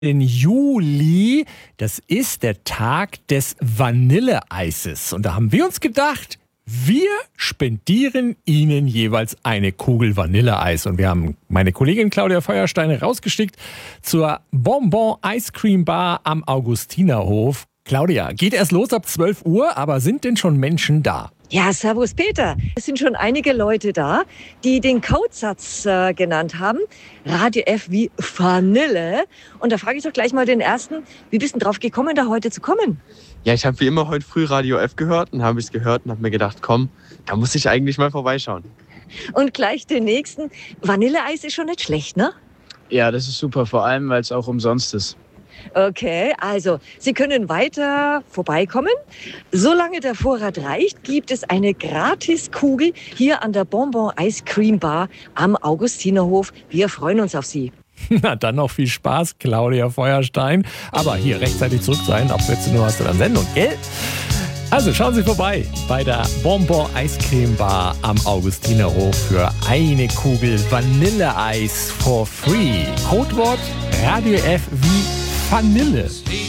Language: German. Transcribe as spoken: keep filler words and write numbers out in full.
Den Juli, das ist der Tag des Vanilleeises. Und da haben wir uns gedacht, wir spendieren Ihnen jeweils eine Kugel Vanilleeis. Und wir haben meine Kollegin Claudia Feuerstein rausgeschickt zur Bonbon Ice Cream Bar am Augustinerhof. Claudia, geht erst los ab zwölf Uhr, aber sind denn schon Menschen da? Ja, servus Peter. Es sind schon einige Leute da, die den Codesatz äh, genannt haben. Radio F wie Vanille. Und da frage ich doch gleich mal den Ersten, wie bist du denn drauf gekommen, da heute zu kommen? Ja, ich habe wie immer heute früh Radio F gehört und habe es gehört und habe mir gedacht, komm, da muss ich eigentlich mal vorbeischauen. Und gleich den Nächsten. Vanilleeis ist schon nicht schlecht, ne? Ja, das ist super, vor allem, weil es auch umsonst ist. Okay, also Sie können weiter vorbeikommen. Solange der Vorrat reicht, gibt es eine Gratiskugel hier an der Bonbon Ice Cream Bar am Augustinerhof. Wir freuen uns auf Sie. Na, dann noch viel Spaß, Claudia Feuerstein. Aber hier rechtzeitig zurück sein, ab vierzehn Uhr hast du dann Sendung, gell? Also schauen Sie vorbei bei der Bonbon Ice Cream Bar am Augustinerhof für eine Kugel Vanilleeis for free. Codewort Radio F wie Vanille.